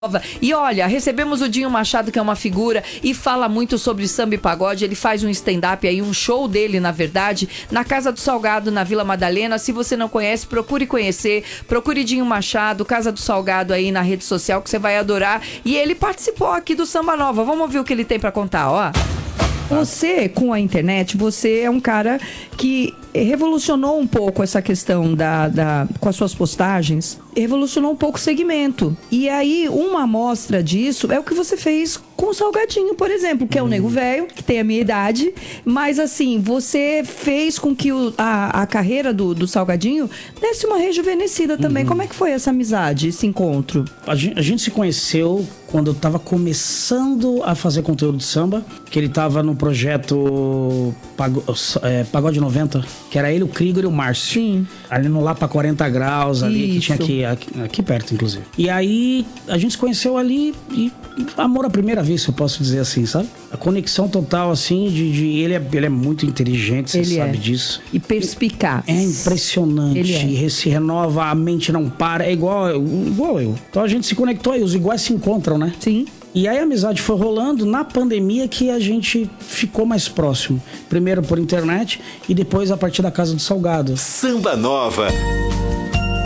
E olha, recebemos o Dinho Machado, que é uma figura e fala muito sobre samba e pagode. Ele faz um stand-up aí, um show dele, na verdade, na Casa do Salgado, na Vila Madalena. Se você não conhece, procure conhecer. Procure Dinho Machado, Casa do Salgado aí na rede social, que você vai adorar. E ele participou aqui do Samba Nova. Vamos ouvir o que ele tem pra contar, ó. Você, com a internet, você é um cara que revolucionou um pouco essa questão com as suas postagens, revolucionou um pouco o segmento. E aí, uma amostra disso é o que você fez com o Salgadinho, por exemplo, que é um nego velho, que tem a minha idade, mas assim, você fez com que a carreira do Salgadinho desse uma rejuvenescida também. Como é que foi essa amizade, esse encontro? A gente se conheceu quando eu tava começando a fazer conteúdo de samba, que ele tava no projeto Pagode 90, que era ele, o Krieger e o Márcio. Sim. Ali no Lá Pra 40 Graus, ali, Isso. que tinha aqui perto, inclusive. E aí, a gente se conheceu ali e amor à primeira vez, se eu posso dizer assim, sabe? A conexão total, assim, ele é muito inteligente, você sabe disso. E perspicaz. É impressionante. Ele se renova, a mente não para, é igual eu. Então a gente se conectou e os iguais se encontram, né? Sim. E aí a amizade foi rolando na pandemia que a gente ficou mais próximo. Primeiro por internet e depois a partir da Casa do Salgado. Samba Nova.